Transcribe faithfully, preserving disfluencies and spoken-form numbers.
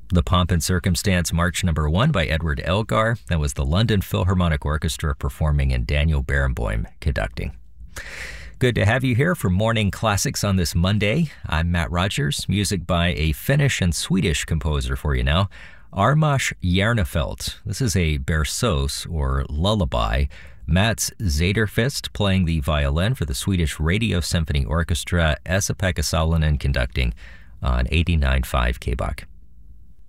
The Pomp and Circumstance March Number One by Edward Elgar. That was the London Philharmonic Orchestra performing and Daniel Barenboim conducting. Good to have you here for Morning Classics on this Monday. I'm Matt Rogers. Music by a Finnish and Swedish composer for you now, Armas Järnefelt. This is a berceuse or lullaby. Mats Zederfist playing the violin for the Swedish Radio Symphony Orchestra. Esa-Pekka Salonen conducting on eighty-nine point five K B O C.